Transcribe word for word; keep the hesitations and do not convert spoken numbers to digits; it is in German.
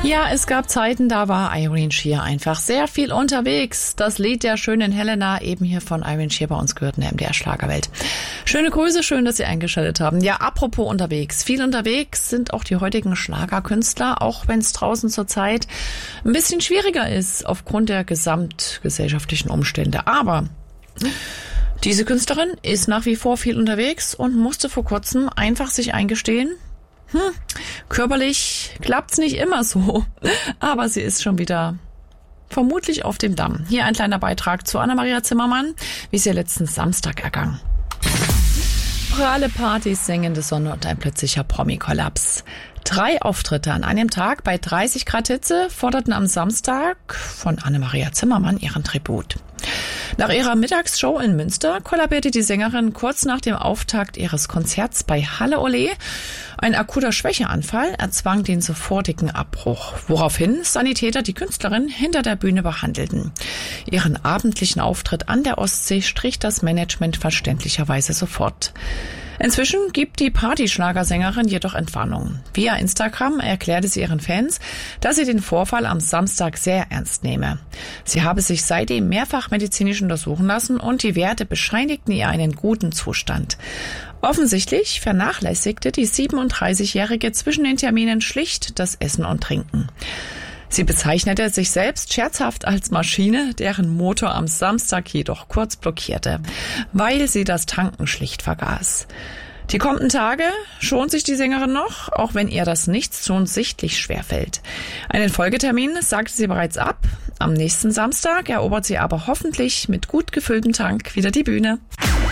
Ja, es gab Zeiten, da war Irene Shear einfach sehr viel unterwegs. Das Lied der schönen Helena, eben hier von Irene Shear, bei uns gehört in der M D R Schlagerwelt. Schöne Grüße, schön, dass Sie eingeschaltet haben. Ja, apropos unterwegs. Viel unterwegs sind auch die heutigen Schlagerkünstler, auch wenn es draußen zurzeit ein bisschen schwieriger ist aufgrund der gesamtgesellschaftlichen Umstände. Aber diese Künstlerin ist nach wie vor viel unterwegs und musste vor kurzem einfach sich eingestehen, Hm, körperlich klappt's nicht immer so, aber sie ist schon wieder vermutlich auf dem Damm. Hier ein kleiner Beitrag zu Anna-Maria Zimmermann, wie es ihr letzten Samstag ergangen. Pralle Partys, sengende Sonne und ein plötzlicher Promi-Kollaps. Drei Auftritte an einem Tag bei dreißig Grad Hitze forderten am Samstag von Anna-Maria Zimmermann ihren Tribut. Nach ihrer Mittagsshow in Münster kollabierte die Sängerin kurz nach dem Auftakt ihres Konzerts bei Halle Ole. Ein akuter Schwächeanfall erzwang den sofortigen Abbruch, woraufhin Sanitäter die Künstlerin hinter der Bühne behandelten. Ihren abendlichen Auftritt an der Ostsee strich das Management verständlicherweise sofort. Inzwischen gibt die Partyschlagersängerin jedoch Entwarnung. Via Instagram erklärte sie ihren Fans, dass sie den Vorfall am Samstag sehr ernst nehme. Sie habe sich seitdem mehrfach medizinisch untersuchen lassen und die Werte bescheinigten ihr einen guten Zustand. Offensichtlich vernachlässigte die siebenunddreißigjährige zwischen den Terminen schlicht das Essen und Trinken. Sie bezeichnete sich selbst scherzhaft als Maschine, deren Motor am Samstag jedoch kurz blockierte, weil sie das Tanken schlicht vergaß. Die kommenden Tage schont sich die Sängerin noch, auch wenn ihr das Nichtstun sichtlich schwerfällt. Einen Folgetermin sagte sie bereits ab. Am nächsten Samstag erobert sie aber hoffentlich mit gut gefülltem Tank wieder die Bühne.